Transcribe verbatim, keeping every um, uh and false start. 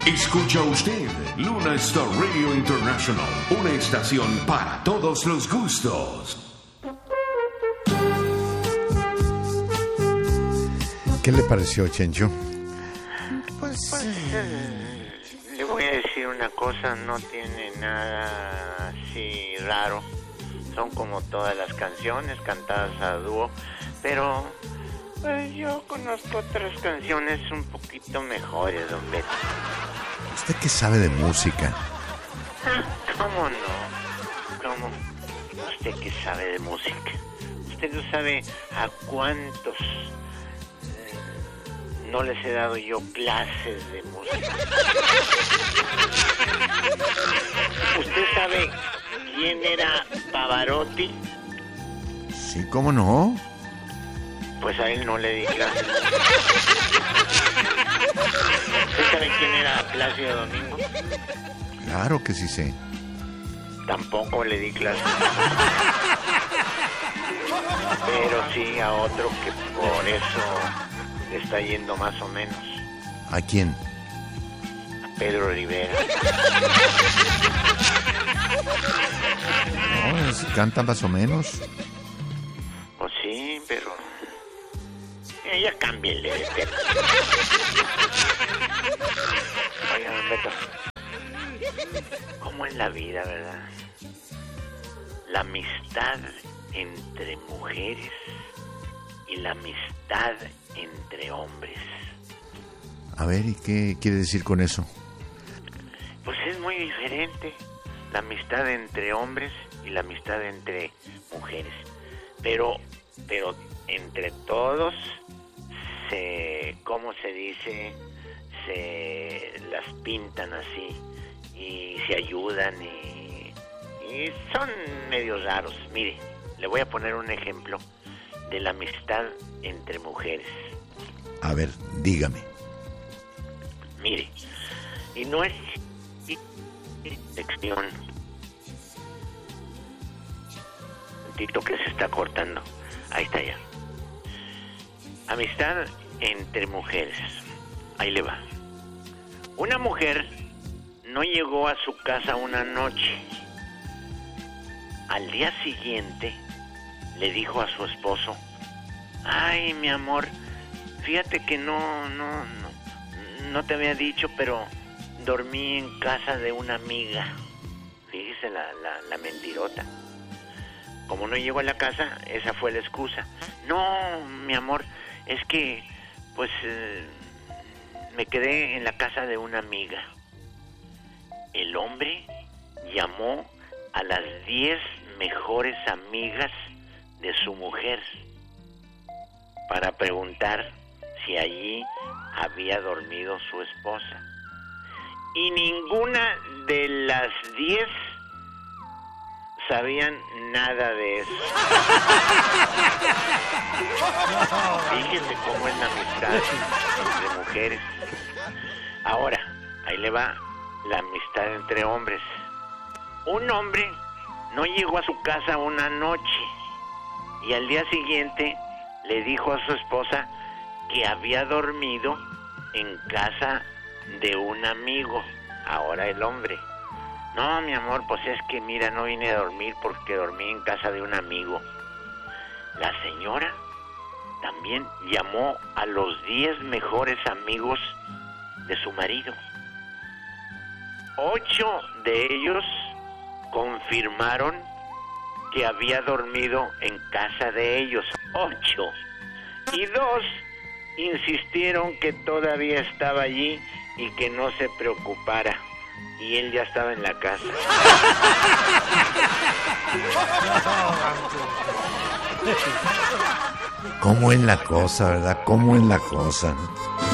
Escucha usted Luna Star Radio International, una estación para todos los gustos. ¿Qué le pareció, Chencho? Pues, pues eh, le voy a decir una cosa, no tiene nada así raro. Son como todas las canciones cantadas a dúo, pero pues yo conozco otras canciones un poquito mejores, don Beto. ¿Usted qué sabe de música? Ah, ¿cómo no? ¿Cómo? ¿Usted qué sabe de música? ¿Usted no sabe a cuántos no les he dado yo clases de música? ¿Usted sabe quién era Pavarotti? Sí, ¿cómo no? Pues a él no le di clases. ¿Usted sabe quién era Plácido Domingo? Claro que sí sé. Tampoco le di clases. Pero sí a otro que por eso le está yendo más o menos. ¿A quién? A Pedro Rivera. No, es, canta más o menos. Pues sí, pero... Eh, ya cámbienle de tema. Oiga, don Beto, ¿cómo es la vida, verdad? La amistad entre mujeres y la amistad entre hombres. A ver, ¿y qué quiere decir con eso? Pues es muy diferente la amistad entre hombres y la amistad entre mujeres. Pero, pero entre todos se, ¿cómo se dice? Se las pintan así y se ayudan y, y son medio raros. Mire, le voy a poner un ejemplo de la amistad entre mujeres. A ver, dígame. Mire, y no es sección. Un tito que se está cortando. Ahí está ya. Amistad entre mujeres. Ahí le va. Una mujer no llegó a su casa una noche. Al día siguiente le dijo a su esposo: ay, mi amor, fíjate que no, no, no, no te había dicho, pero dormí en casa de una amiga. Fíjese la, la, la mentirota. Como no llegó a la casa, esa fue la excusa. No, mi amor, es que, pues, eh, me quedé en la casa de una amiga. El hombre llamó a las diez mejores amigas de su mujer para preguntar si allí había dormido su esposa. Y ninguna de las diez sabían nada de eso. Fíjese cómo es la amistad entre mujeres. Ahora, ahí le va la amistad entre hombres. Un hombre no llegó a su casa una noche y al día siguiente le dijo a su esposa que había dormido en casa de un amigo. Ahora el hombre: no, mi amor, pues es que mira, no vine a dormir porque dormí en casa de un amigo. La señora también llamó a los diez mejores amigos de su marido. Ocho de ellos confirmaron que había dormido en casa de ellos. Ocho. Y dos insistieron que todavía estaba allí y que no se preocupara. Y él ya estaba en la casa. ¿Cómo es la cosa, verdad? ¿Cómo es la cosa?